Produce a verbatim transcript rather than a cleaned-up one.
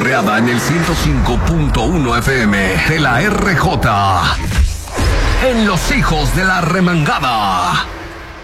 creada en el ciento cinco punto uno F M de la R J. En Los Hijos de la Remangada.